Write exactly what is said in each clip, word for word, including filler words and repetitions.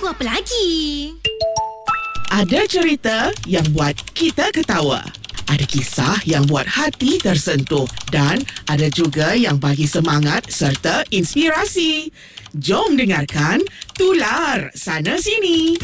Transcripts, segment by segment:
Tunggu apa lagi? Ada cerita yang buat kita ketawa. Ada kisah yang buat hati tersentuh. Dan ada juga yang bagi semangat serta inspirasi. Jom dengarkan Tular Sana Sini.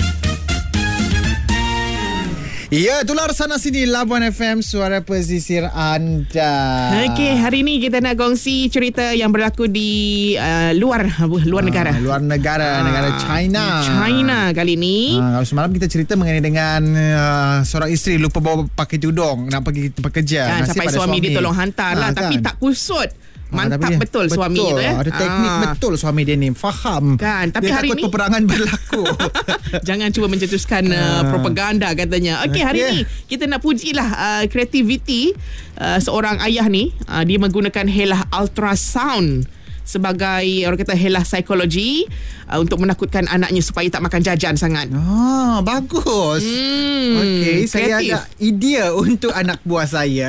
Ya, Tular Sana Sini, Labuan F M, suara pesisir anda. Okey, hari ni kita nak kongsi cerita yang berlaku di uh, luar luar negara. Ah, luar negara, ah, negara China. China kali ni. Ah, kalau semalam kita cerita mengenai dengan uh, seorang isteri lupa bawa pakai tudung nak pergi tempat kerja. Kan, sampai suami, suami dia tolong hantar lah, ah, tapi kan? tak kusut. Mantap ha, betul, betul suami tu ya. Ada teknik ha. betul suami dia ni. Faham. Kan, tapi dia hari takut ni peperangan berlaku. Jangan cuba mencetuskan uh, propaganda katanya. Okey, hari okay. ni kita nak pujilah uh, kreativiti uh, seorang ayah ni. Uh, dia menggunakan helah ultrasound sebagai orang kata helah psikologi uh, untuk menakutkan anaknya supaya tak makan jajan sangat. Ah, bagus. Hmm, Okey, saya ada idea untuk anak buah saya.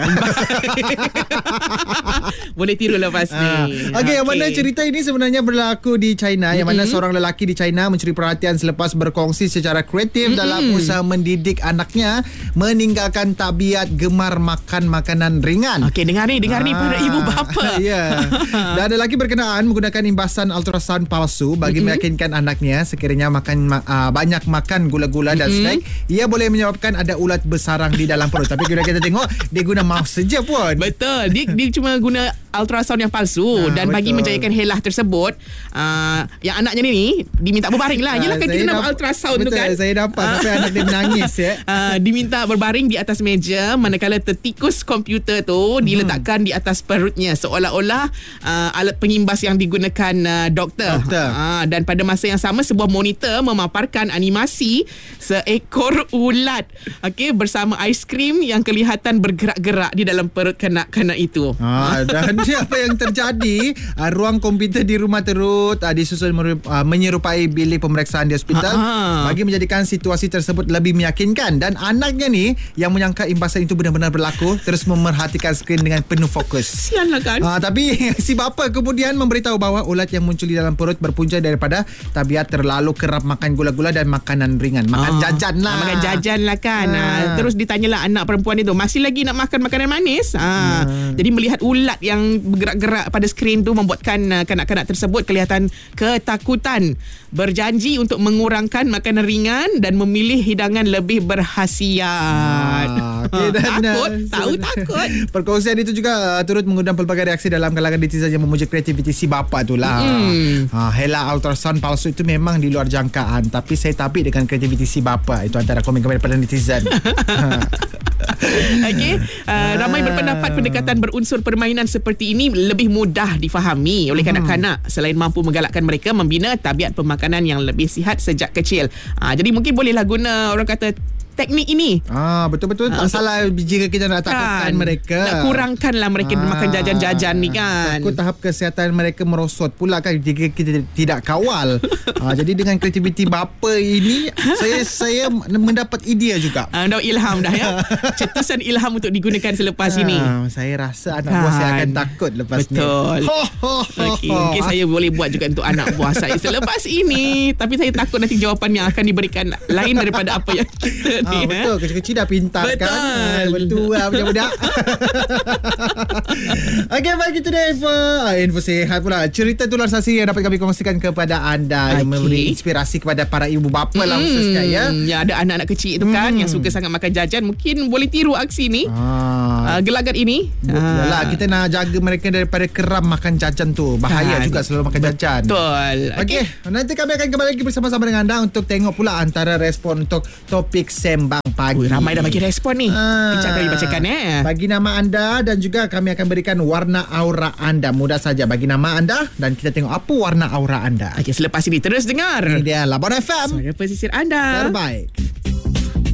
Boleh tiru lepas ni. Ah. Okey, okay. Yang mana cerita ini sebenarnya berlaku di China, mm-hmm. yang mana seorang lelaki di China mencuri perhatian selepas berkongsi secara kreatif mm-hmm. dalam usaha mendidik anaknya meninggalkan tabiat gemar makan makanan ringan. Okey, dengar ni, dengar ah. ni para ibu bapa. Ya. Dan ada lagi berkenaan menggunakan imbasan ultrasound palsu bagi mm-hmm. meyakinkan anaknya sekiranya makan uh, banyak makan gula-gula dan mm-hmm. snack, ia boleh menyebabkan ada ulat bersarang di dalam perut. Tapi bila kita tengok, dia guna mouse saja pun. Betul. Dia, dia cuma guna ultrasound yang palsu ha, dan betul. bagi menjayakan helah tersebut, uh, yang anaknya ni diminta berbaring lah. Yelah kan kita nak buat ultrasound betul, tu kan. Saya dapat sampai anak dia menangis ya. Uh, diminta berbaring di atas meja manakala tertikus komputer tu hmm. diletakkan di atas perutnya seolah-olah uh, alat pengimbas yang digunakan uh, doktor. doktor. Uh, dan pada masa yang sama sebuah monitor memaparkan animasi seekor ulat okey bersama aiskrim yang kelihatan bergerak-gerak di dalam perut kanak-kanak itu. Ah, dan apa yang terjadi, uh, ruang komputer di rumah terut uh, disusun merup, uh, menyerupai bilik pemeriksaan di hospital Ha-ha. bagi menjadikan situasi tersebut lebih meyakinkan. Dan anaknya ni yang menyangka imbasan itu benar-benar berlaku terus memerhatikan skrin dengan penuh fokus. Sial lah kan. uh, Tapi si bapa kemudian memberitahu bahawa ulat yang muncul di dalam perut berpunca daripada tabiat terlalu kerap makan gula-gula dan makanan ringan. Makan oh. jajan lah. Makan jajan lah kan. ha. uh, Terus ditanyalah anak perempuan itu, masih lagi nak makan makanan manis? uh, hmm. Jadi melihat ulat yang bergerak-gerak pada skrin tu membuatkan uh, kanak-kanak tersebut kelihatan ketakutan. Berjanji untuk mengurangkan makanan ringan dan memilih hidangan lebih berkhasiat. Ah, okay, dan, takut, uh, tahu takut. Perkongsian itu juga uh, turut mengundang pelbagai reaksi dalam kalangan netizen yang memuji kreativiti si bapa tu lah. Mm. Uh, helah ultrasound palsu itu memang di luar jangkaan, tapi saya tabik dengan kreativiti si bapa. Itu antara komen-komen daripada netizen. Okey, uh, ramai berpendapat pendekatan berunsur permainan seperti ini lebih mudah difahami oleh kanak-kanak hmm. selain mampu menggalakkan mereka membina tabiat pemakanan yang lebih sihat sejak kecil. Uh, jadi mungkin bolehlah guna orang kata teknik ini. Ah, betul-betul tak uh, salah jika kita nak takutkan kan, mereka. Nak kurangkanlah mereka ah, makan jajan-jajan ni kan. Takut tahap kesihatan mereka merosot pula kan jika kita tidak kawal. ah, jadi dengan kreativiti bapa ini saya saya mendapat idea juga. Ah, dah ilham dah ya. Cetusan ilham untuk digunakan selepas ah, ini. Saya rasa anak kan. buah saya akan takut lepas betul. ni. Betul. Okey, mungkin saya boleh buat juga untuk anak buah saya selepas ini. Tapi saya takut nanti jawapan yang akan diberikan lain daripada apa yang kita Ah, betul, kecil-kecil dah pintar betul. kan. Ah, betul lah budak-budak. Okey, baik itu dia info, info sihat pula. Cerita Tular Sana Sini yang dapat kami kongsikan kepada anda okay. yang memberi inspirasi kepada para ibu bapa hmm. lah khususnya ya. Ya, ada anak-anak kecil itu kan hmm. yang suka sangat makan jajan, mungkin boleh tiru aksi ni. Ah. Uh, gelagat ini. Yalah, ah. kita nak jaga mereka daripada keram makan jajan tu. Bahaya kan. juga selalu makan jajan. Betul. Okey, okay. nanti kami akan kembali lagi bersama-sama dengan anda untuk tengok pula antara respon untuk topik Sembang Pagi. Ui, ramai dah bagi respon ni. Ah. Kejap kami bacakan eh. Bagi nama anda dan juga kami akan berikan warna aura anda. Mudah saja bagi nama anda dan kita tengok apa warna aura anda. Okey, selepas ini terus dengar. Ini dia Labuan F M. Suara pesisir anda. Terbaik.